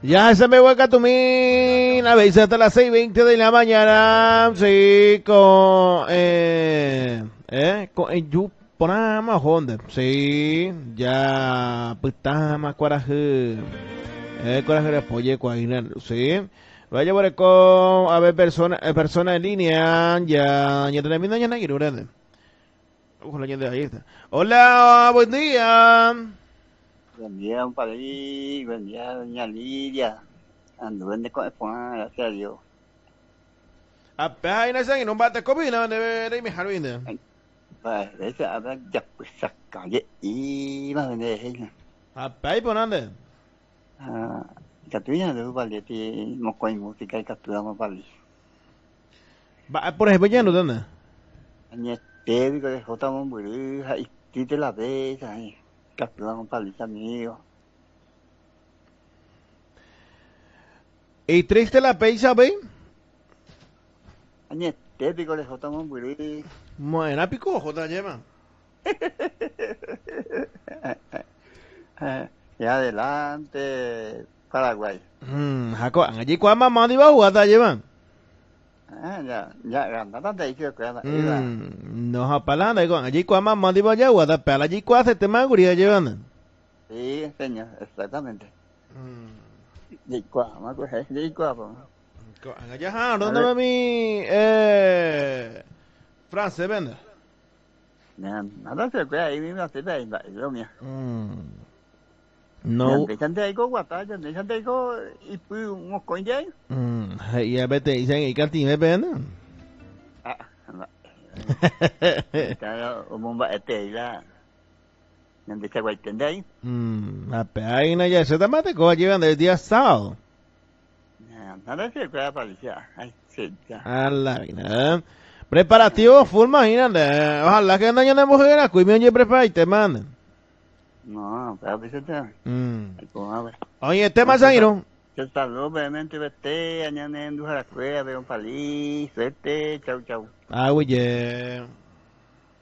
Ya se me hueca tu mina, veis hasta las 6:20 de la mañana, sí, con el Yupanama Honda, sí, ya, pues está más coraje, coraje de apoyo, sí, vaya por el con, a ver, persona en línea, ya termina ya no grande. Ojalá ya de ahí está. Hola, buen día. Buen día, un país, buen día, doña Lidia. Anduve con el Juan, gracias a Dios. Apa, ina sang inom bata kopi na de mi harwinde. Ay, parece habrá ya pues a calle y más de ella. Apa, ponande. Ah, Catuya de vale, ti mo coi música y captura mo vale. Ba, por ejemplo, ya no dónde. Añe te digo de jota mo muri, hay ti te la ves, ay, captura mo vale, amigo. Y triste la peisa, ve. Añe te digo de jota mo muri. Buena pico, jota lleva. Y adelante, Paraguay. Jaco, allí kwa mamá di bahu ata lleva. Ya, ganada de ahí creo que era. No hapalanda, digo, allí kwa mamá di bahu ata, pero allí kwa se te maguría llevan. Sí, señor, exactamente. Đi qua mà có thể đi qua mà. Allá, ja, A ¿dónde ver, mami, France, vende? nè, nó sẽ quay ấy nó sẽ về vậy không nhỉ? Nè, No. để chân đây có quả ta, để chân đây có ít bự một con giấy. Ya vete, dicen, y cantín, me vende. À, cái ông bạn tệ ra. Nè, để quay chân đây. La peina ya se te mate co llevan del día sábado. Nè, nó sẽ quay phải chứ. Ai, xịn cha. A la vaina. Preparativo full, imagínate. Ojalá que no de mujer, cuime oye prepara y te manden. No, pero pues está. Como a ver. Oye, tema Zairo. Yo saludo brevemente, vete, añaden, duja la escuela, veo un palí, suerte, chau, chau. Ah, oye.